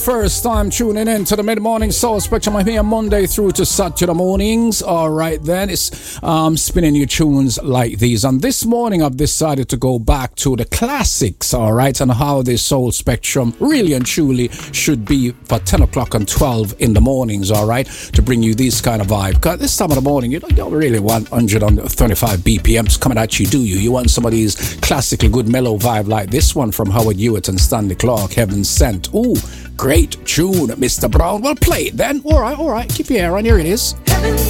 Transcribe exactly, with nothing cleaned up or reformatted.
First time tuning in to the mid-morning soul spectrum. I'm here Monday through to Saturday mornings. All right, then it's um, spinning you tunes like these. And this morning I've decided to go back to the classics, all right, and how the soul spectrum really and truly should be for ten o'clock and twelve in the mornings, all right, to bring you this kind of vibe. Because this time of the morning, you don't, you don't really want one hundred thirty-five B P Ms coming at you, do you? You want some of these classically good mellow vibe like this one from Howard Hewitt and Stanley Clarke, Heaven Sent. Ooh, great tune, Mister Brown. Well, play it then. All right, all right. Keep your hair on. Here it is. Heaven